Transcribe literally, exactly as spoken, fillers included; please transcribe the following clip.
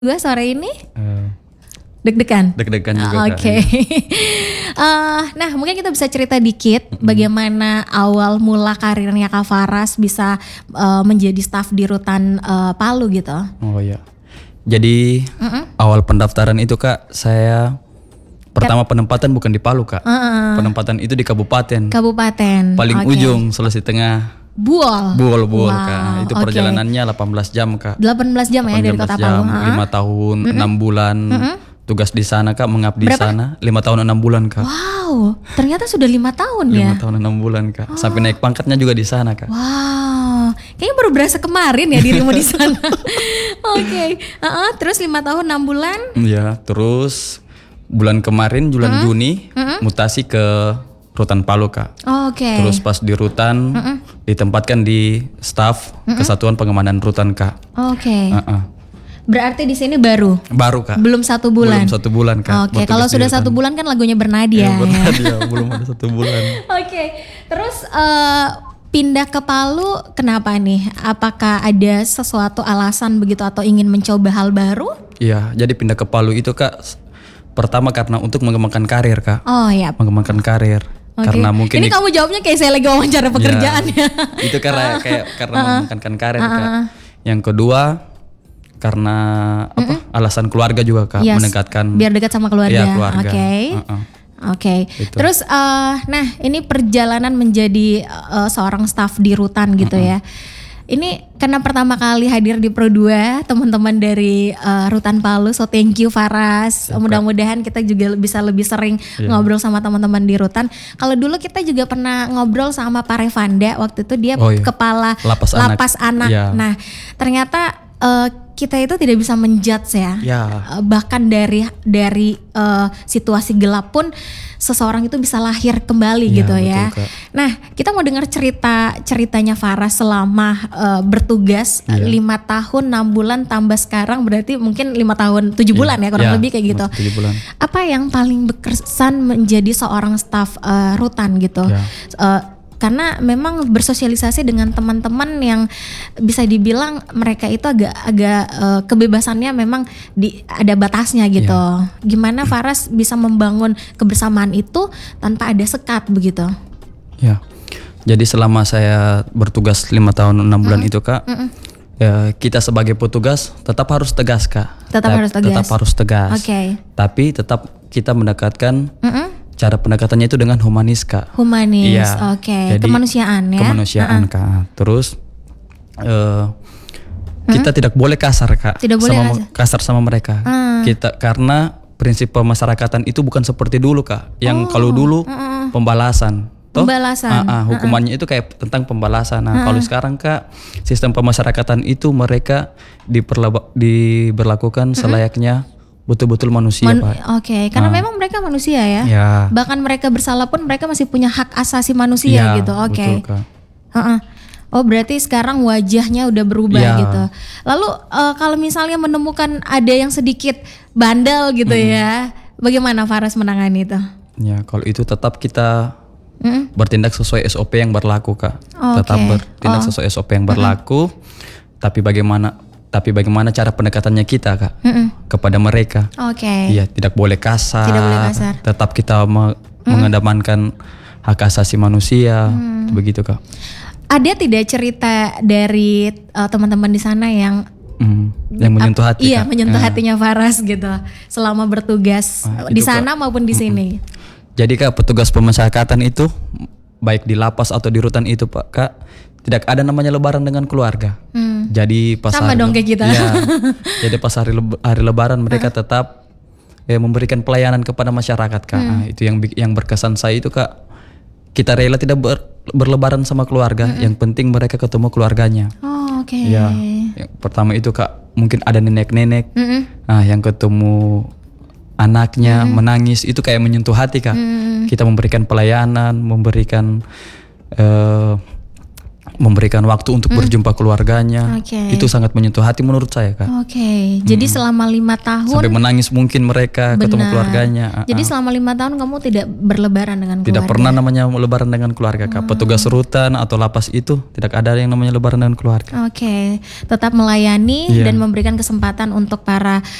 Gue sore ini Uh, deg-degan. deg-degan juga Ah, Kak. Oke. Eh, nah mungkin kita bisa cerita dikit Mm-mm. bagaimana awal mula karirnya Kak Faras bisa eh, menjadi staf di rutan eh, Palu gitu. Oh ya. Jadi Mm-mm. awal pendaftaran itu Kak, saya pertama penempatan bukan di Palu Kak. Heeh. Penempatan itu di kabupaten. Kabupaten. Paling Oke. ujung Sulawesi Tengah. Buol. Buol-buol Wow, Kak. Itu oke. perjalanannya delapan belas jam Kak. delapan belas jam ya dari kota Palu. Heeh. lima tahun, enam bulan tugas di sana Kak, mengabdi di Berapa? sana lima tahun enam bulan Kak. Wow, ternyata sudah lima tahun ya. lima tahun enam bulan Kak. Sampai naik pangkatnya juga di sana Kak. Wow, kayaknya baru berasa kemarin ya dirimu di sana. Oke, Heeh, terus lima tahun enam bulan. Ya, terus bulan kemarin bulan Juni mutasi ke Rutan Palu Kak. Oke. Terus pas di rutan ditempatkan di staf Kesatuan Pengamanan Rutan Kak. Oke. Heeh. Berarti di sini baru, Baru Kak. belum satu bulan. Belum satu bulan Kak. Oke, bertugas kalau di sudah rutan. satu bulan kan lagunya Bernadia. Ya, Ya. Bernadia, belum ada satu bulan. Oke, terus eh, pindah ke Palu kenapa nih? Apakah ada sesuatu alasan begitu atau ingin mencoba hal baru? Iya, jadi pindah ke Palu itu Kak, s- pertama karena untuk mengembangkan karir Kak. Oh ya. Mengembangkan karir. Oke. Karena mungkin ini di- kamu jawabnya kayak saya lagi wawancara pekerjaan ya. itu karena kayak karena mengembangkan karir Kak. Yang kedua karena apa? Alasan keluarga juga Kak, Yes, mendekatkan biar dekat sama keluarga. Iya, keluarga. Oke. Heeh. Oke. Gitu. Terus eh, nah ini perjalanan menjadi eh, seorang staf di rutan gitu ya. Ini karena pertama kali hadir di Pro dua teman-teman dari eh, Rutan Palu. So thank you Faras. Mudah-mudahan kita juga bisa lebih sering Iya. ngobrol sama teman-teman di rutan. Kalau dulu kita juga pernah ngobrol sama Pak Revanda, waktu itu dia Oh iya. kepala Lapas anak. lapas anak. Iya. Nah, ternyata eh, kita itu tidak bisa menjudge ya. Ya. Uh, bahkan dari dari uh, situasi gelap pun seseorang itu bisa lahir kembali Iya, gitu ya. betul, Kak. Nah kita mau dengar cerita ceritanya Faras selama uh, bertugas uh, Iya. lima tahun enam bulan tambah sekarang berarti mungkin lima tahun tujuh bulan ya kurang Iya, lebih kayak gitu. tujuh bulan. Apa yang paling berkesan menjadi seorang staf uh, rutan gitu? Iya. Uh, karena memang bersosialisasi dengan teman-teman yang bisa dibilang mereka itu agak agak eh, kebebasannya memang di ada batasnya gitu. Gimana Faras bisa membangun kebersamaan itu tanpa ada sekat begitu? Ya. Jadi selama saya bertugas lima tahun enam bulan itu Kak, ya, kita sebagai petugas tetap harus tegas Kak. Tetap Tep- harus tegas. Tetap harus tegas. Oke. Tapi tetap kita mendekatkan Mm-mm. cara pendekatannya itu dengan humanis Kak. Humanis, Iya. oke. Jadi, Kemanusiaan ya. Kemanusiaan Kak. Terus eh, kita tidak boleh kasar Kak. Tidak boleh sama kasar. kasar sama mereka. Hmm. Kita karena prinsip pemasyarakatan itu bukan seperti dulu Kak. Yang Oh, kalau dulu pembalasan. Toh? Pembalasan. Ah, ah, hukumannya itu kayak tentang pembalasan. Nah, kalau sekarang Kak, sistem pemasyarakatan itu mereka diperleba- diberlakukan selayaknya betul-betul manusia Man- Pak. Oke, karena Ah. memang mereka manusia ya. Ya. Bahkan mereka bersalah pun mereka masih punya hak asasi manusia Ya, gitu. Oke. betul, Kak. Heeh. Oh berarti sekarang wajahnya udah berubah Ya. gitu. Lalu eh, kalau misalnya menemukan ada yang sedikit bandel gitu ya, bagaimana Faras menangani itu? Ya, kalau itu tetap kita Mm? bertindak sesuai S O P yang berlaku Kak. Oh, Tetap oke. bertindak Oh. sesuai S O P yang berlaku. Tapi bagaimana tapi bagaimana cara pendekatannya kita Kak Mm-mm. kepada mereka? Oke. Iya, tidak boleh kasar. Tidak boleh kasar. Tetap kita me- mengedepankan hak asasi manusia. Begitu Kak. Ada tidak cerita dari eh, teman-teman di sana yang Hmm, yang menyentuh hati iya Kak. menyentuh Ya. hatinya Faras gitu selama bertugas Ah, di itu, sana maupun di sini? Jadi Kak, petugas pemasyarakatan itu baik di lapas atau di rutan itu Pak Kak, tidak ada namanya lebaran dengan keluarga. Hmm. Jadi pas Sama hari dong le- kayak kita. Iya. Jadi pas hari, leb- hari lebaran mereka tetap eh, memberikan pelayanan kepada masyarakat Kak. Nah, itu yang bi- yang berkesan saya itu Kak. Kita rela tidak ber- berlebaran sama keluarga, yang penting mereka ketemu keluarganya. Oh, oke. Iya. Yang pertama itu Kak, mungkin ada nenek-nenek. Mm-mm. Nah, yang ketemu anaknya menangis itu kayak menyentuh hati Kak. Kita memberikan pelayanan, memberikan eh, memberikan waktu untuk berjumpa keluarganya. Oke. Itu sangat menyentuh hati menurut saya, Kak. Oke, jadi selama lima tahun Sampai menangis mungkin mereka ketemu Benar. keluarganya. Ah, Jadi ah. selama lima tahun kamu tidak berlebaran dengan keluarga? Tidak pernah namanya lebaran dengan keluarga, Kak. Petugas rutan atau lapas itu tidak ada yang namanya lebaran dengan keluarga. Oke, tetap melayani Iya. dan memberikan kesempatan untuk para